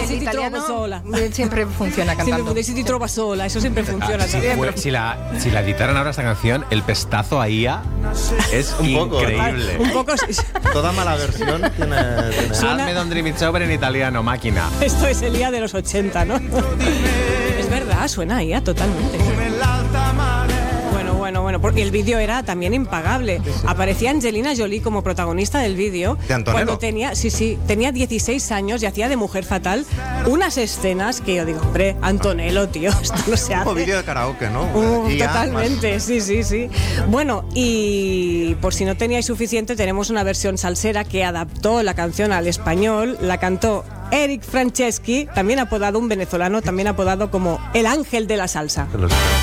Potessi ti trovo sola. Siempre funciona cantando. Potessi ti trova sola, eso siempre funciona. Si la editaran ahora esta canción, el pestazo a IA es Un poco, increíble. Un poco. Toda mala versión tiene... Hazme Don Dream It's Over en italiano, máquina. Esto es el IA de los 80, ¿no? Es verdad, suena a IA totalmente. Bueno, porque el vídeo era también impagable. Aparecía Angelina Jolie como protagonista del vídeo. ¿De Antonello? Cuando tenía 16 años y hacía de mujer fatal unas escenas que yo digo, hombre, Antonello, tío, esto no se hace. Como vídeo de karaoke, ¿no? Totalmente, sí. Bueno, y por si no teníais suficiente, tenemos una versión salsera que adaptó la canción al español, la cantó Eric Franceschi, también apodado un venezolano, también apodado como el ángel de la salsa.